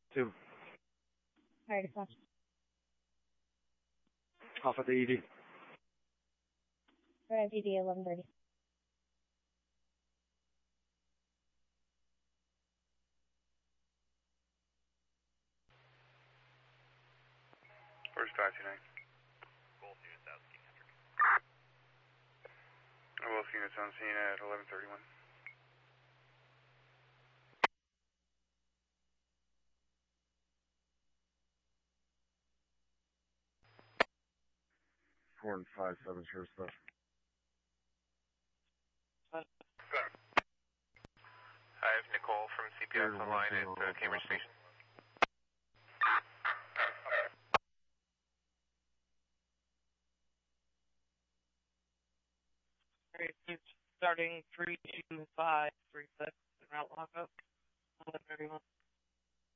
2. Alright, dispatch. Off at the ED. Alright, PD 1130. Where's 529? Both units out, King Hendrick. Both units on scene at 1131. Four and 5-7, sure stuff. I have Nicole from CPS online at Cambridge Station. Alright, starting 32536 route lockup. 1131.